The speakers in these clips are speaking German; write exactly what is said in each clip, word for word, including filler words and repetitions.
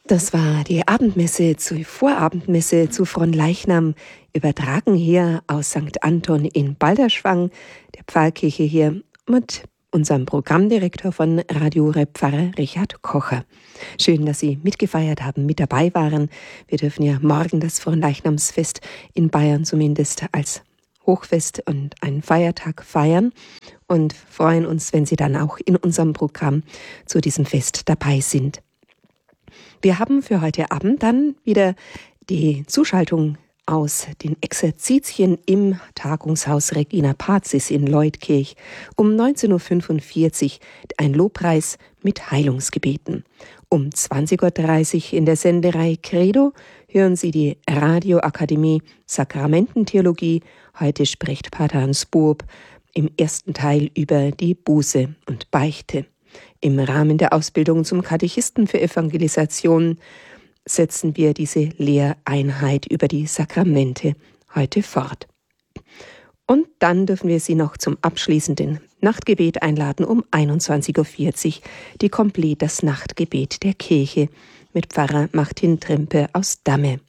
Das war die Abendmesse, zur Vorabendmesse zu Fronleichnam, übertragen hier aus Sankt Anton in Balderschwang, der Pfarrkirche hier, mit unserem Programmdirektor von Radio Horeb, Pfarrer Richard Kocher. Schön, dass Sie mitgefeiert haben, mit dabei waren. Wir dürfen ja morgen das Fronleichnamsfest in Bayern zumindest als Hochfest und einen Feiertag feiern und freuen uns, wenn Sie dann auch in unserem Programm zu diesem Fest dabei sind. Wir haben für heute Abend dann wieder die Zuschaltung aus den Exerzitien im Tagungshaus Regina Pazis in Leutkirch um neunzehn Uhr fünfundvierzig ein Lobpreis mit Heilungsgebeten. Um zwanzig Uhr dreißig in der Sendereihe Credo hören Sie die Radioakademie Sakramententheologie. Heute spricht Pater Hans Buob im ersten Teil über die Buße und Beichte. Im Rahmen der Ausbildung zum Katechisten für Evangelisation setzen wir diese Lehreinheit über die Sakramente heute fort. Und dann dürfen wir Sie noch zum abschließenden Nachtgebet einladen um einundzwanzig Uhr vierzig, die Komplett das Nachtgebet der Kirche mit Pfarrer Martin Trimpe aus Damme.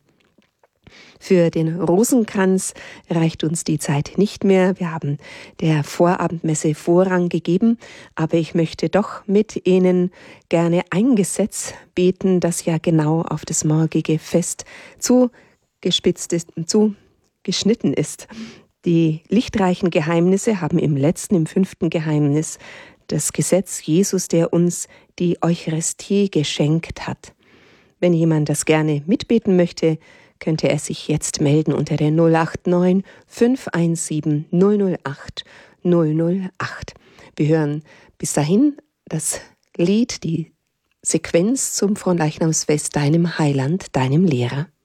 Für den Rosenkranz reicht uns die Zeit nicht mehr. Wir haben der Vorabendmesse Vorrang gegeben, aber ich möchte doch mit Ihnen gerne ein Gesetz beten, das ja genau auf das morgige Fest zugespitzt ist, zugeschnitten ist. Die lichtreichen Geheimnisse haben im letzten, im fünften Geheimnis das Gesetz Jesus, der uns die Eucharistie geschenkt hat. Wenn jemand das gerne mitbeten möchte, könnte er sich jetzt melden unter der null acht neun fünf eins sieben null null acht null null acht. Wir hören bis dahin das Lied, die Sequenz zum Fronleichnamsfest, deinem Heiland, deinem Lehrer.